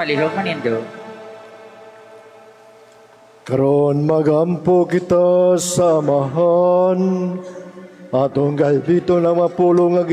palihog manindo. Karon magampo kita sa amahan, atong galbito na mapulong nga